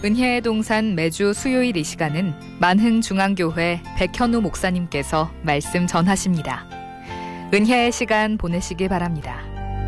은혜의 동산 매주 수요일 이 시간은 만흥중앙교회 백현우 목사님께서 말씀 전하십니다. 은혜의 시간 보내시기 바랍니다.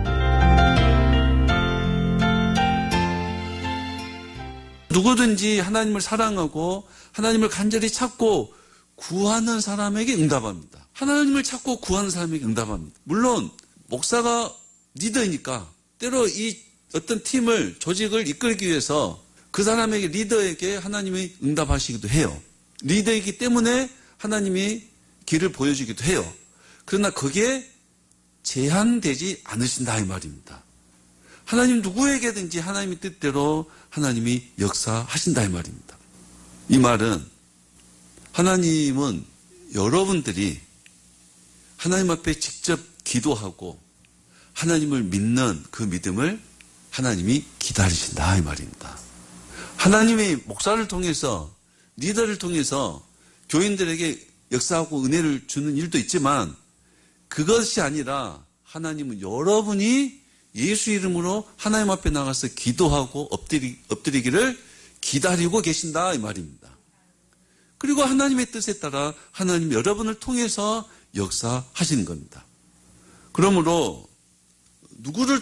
누구든지 하나님을 사랑하고 하나님을 간절히 찾고 구하는 사람에게 응답합니다. 하나님을 찾고 구하는 사람에게 응답합니다. 물론 목사가 리더이니까 때로 이 어떤 팀을, 조직을 이끌기 위해서 그 사람에게, 리더에게 하나님이 응답하시기도 해요. 리더이기 때문에 하나님이 길을 보여주기도 해요. 그러나 거기에 제한되지 않으신다 이 말입니다. 하나님 누구에게든지 하나님의 뜻대로 하나님이 역사하신다 이 말입니다. 이 말은 하나님은 여러분들이 하나님 앞에 직접 기도하고 하나님을 믿는 그 믿음을 하나님이 기다리신다 이 말입니다. 하나님이 목사를 통해서, 리더를 통해서 교인들에게 역사하고 은혜를 주는 일도 있지만 그것이 아니라 하나님은 여러분이 예수 이름으로 하나님 앞에 나가서 기도하고 엎드리기를 기다리고 계신다 이 말입니다. 그리고 하나님의 뜻에 따라 하나님 여러분을 통해서 역사하시는 겁니다. 그러므로 누구를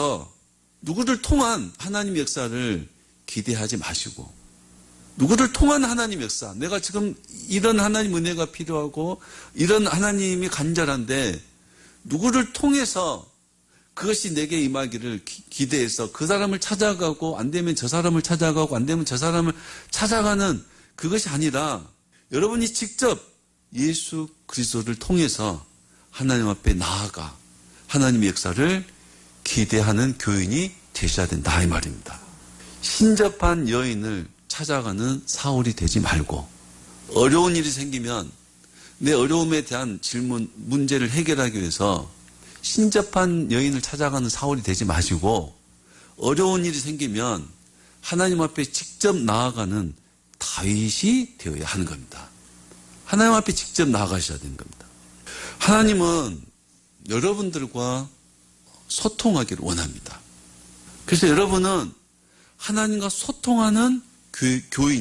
통한 하나님의 역사를 기대하지 마시고, 누구를 통한 하나님 역사, 내가 지금 이런 하나님 은혜가 필요하고 이런 하나님이 간절한데 누구를 통해서 그것이 내게 임하기를 기대해서 그 사람을 찾아가고 안 되면 저 사람을 찾아가고 안 되면 저 사람을 찾아가는 그것이 아니라 여러분이 직접 예수 그리스도를 통해서 하나님 앞에 나아가 하나님의 역사를 기대하는 교인이 되셔야 된다 이 말입니다. 신접한 여인을 찾아가는 사울이 되지 말고, 어려운 일이 생기면 내 어려움에 대한 질문, 문제를 해결하기 위해서 신접한 여인을 찾아가는 사울이 되지 마시고, 어려운 일이 생기면 하나님 앞에 직접 나아가는 다윗이 되어야 하는 겁니다. 하나님 앞에 직접 나아가셔야 되는 겁니다. 하나님은 여러분들과 소통하기를 원합니다. 그래서 여러분은 하나님과 소통하는 교인